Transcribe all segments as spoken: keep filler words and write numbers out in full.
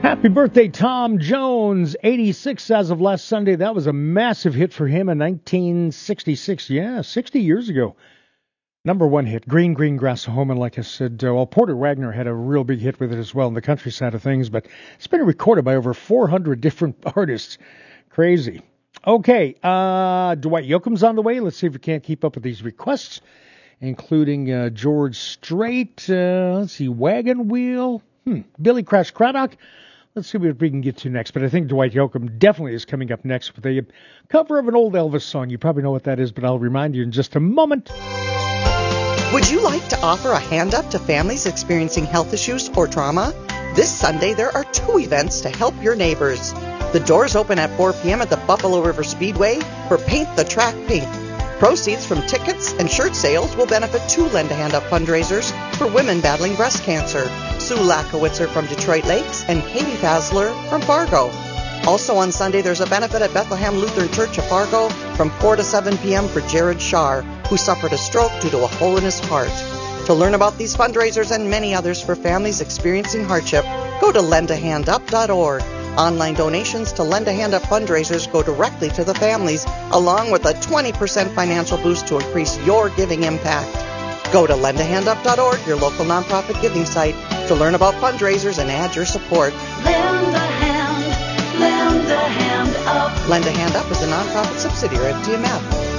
Happy birthday, Tom Jones, eighty-six as of last Sunday. That was a massive hit for him in nineteen sixty-six. Yeah, sixty years ago. Number one hit, Green, Green Grass Home. And like I said, uh, well, Porter Wagner had a real big hit with it as well in the country side of things. But it's been recorded by over four hundred different artists. Crazy. Okay, uh, Dwight Yoakam's on the way. Let's see if we can't keep up with these requests, including uh, George Strait. Uh, let's see, Wagon Wheel. Hmm, Billy Crash Craddock. Let's see what we can get to next. But I think Dwight Yoakam definitely is coming up next with a cover of an old Elvis song. You probably know what that is, but I'll remind you in just a moment. Would you like to offer a hand up to families experiencing health issues or trauma? This Sunday, there are two events to help your neighbors. The doors open at four p.m. at the Buffalo River Speedway for Paint the Track Pink. Proceeds from tickets and shirt sales will benefit two Lend a Hand Up fundraisers for women battling breast cancer. Sue Lakowitzer from Detroit Lakes and Katie Fazler from Fargo. Also on Sunday, there's a benefit at Bethlehem Lutheran Church of Fargo from four to seven p.m. for Jared Shar, who suffered a stroke due to a hole in his heart. To learn about these fundraisers and many others for families experiencing hardship, go to lend a hand up dot org. Online donations to Lend a Hand Up fundraisers go directly to the families, along with a twenty percent financial boost to increase your giving impact. Go to lend a hand up dot org, your local nonprofit giving site, to learn about fundraisers and add your support. Lend a hand, lend a hand up. Lend a Hand Up is a nonprofit subsidiary of T M F.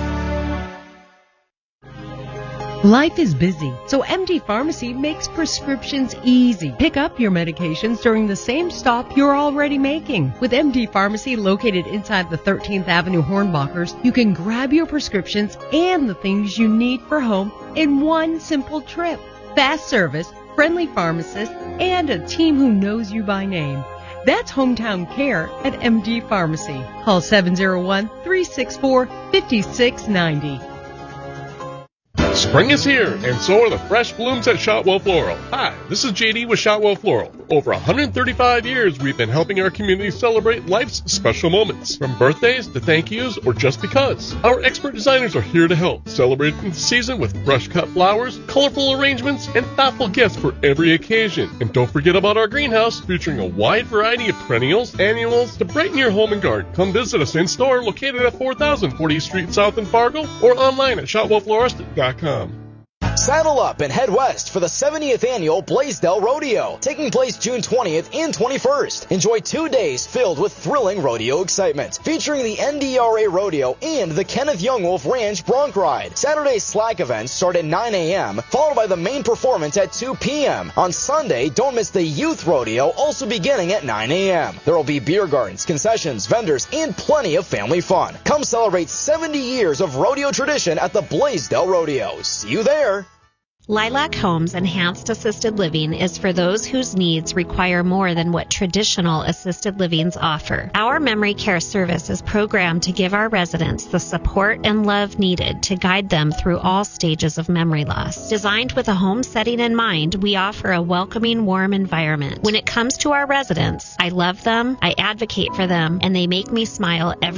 Life is busy, so M D Pharmacy makes prescriptions easy. Pick up your medications during the same stop you're already making. With M D Pharmacy located inside the thirteenth Avenue Hornbachers, you can grab your prescriptions and the things you need for home in one simple trip. Fast service, friendly pharmacists, and a team who knows you by name. That's hometown care at M D Pharmacy. Call seven oh one, three six four, five six nine oh. Spring is here, and so are the fresh blooms at Shotwell Floral. Hi, this is J D with Shotwell Floral. For over one hundred thirty-five years, we've been helping our community celebrate life's special moments, from birthdays to thank yous or just because. Our expert designers are here to help, celebrating the season with fresh-cut flowers, colorful arrangements, and thoughtful gifts for every occasion. And don't forget about our greenhouse, featuring a wide variety of perennials, annuals, to brighten your home and garden. Come visit us in-store, located at four thousand fortieth Street South in Fargo, or online at shotwell florist dot com. Saddle up and head west for the seventieth Annual Blaisdell Rodeo, taking place June twentieth and twenty-first. Enjoy two days filled with thrilling rodeo excitement, featuring the N D R A Rodeo and the Kenneth Young Wolf Ranch Bronc Ride. Saturday's slack events start at nine a.m., followed by the main performance at two p.m. On Sunday, don't miss the Youth Rodeo, also beginning at nine a.m. There will be beer gardens, concessions, vendors, and plenty of family fun. Come celebrate seventy years of rodeo tradition at the Blaisdell Rodeo. See you there. Lilac Homes Enhanced Assisted Living is for those whose needs require more than what traditional assisted livings offer. Our memory care service is programmed to give our residents the support and love needed to guide them through all stages of memory loss. Designed with a home setting in mind, we offer a welcoming, warm environment. When it comes to our residents, I love them, I advocate for them, and they make me smile every